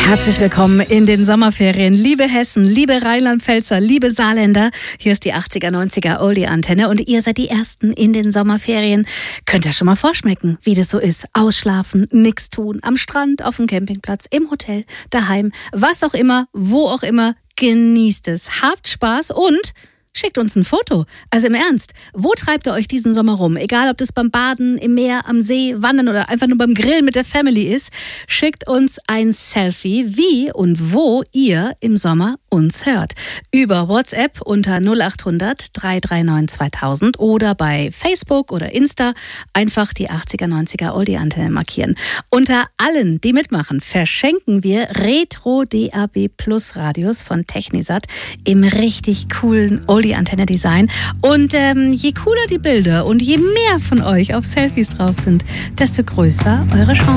Herzlich willkommen in den Sommerferien. Liebe Hessen, liebe Rheinland-Pfälzer, liebe Saarländer. Hier ist die 80er, 90er Oldie-Antenne und ihr seid die Ersten in den Sommerferien. Könnt ihr schon mal vorschmecken, wie das so ist. Ausschlafen, nichts tun, am Strand, auf dem Campingplatz, im Hotel, daheim, was auch immer, wo auch immer. Genießt es, habt Spaß und schickt uns ein Foto. Also im Ernst, wo treibt ihr euch diesen Sommer rum? Egal, ob das beim Baden, im Meer, am See, Wandern oder einfach nur beim Grillen mit der Family ist. Schickt uns ein Selfie, wie und wo ihr im Sommer uns hört. Über WhatsApp unter 0800 339 2000 oder bei Facebook oder Insta einfach die 80er, 90er Oldie-Antenne markieren. Unter allen, die mitmachen, verschenken wir Retro DAB Plus Radios von Technisat im richtig coolen Oldie-Antenne-Design. Und je cooler die Bilder und je mehr von euch auf Selfies drauf sind, desto größer eure Chance.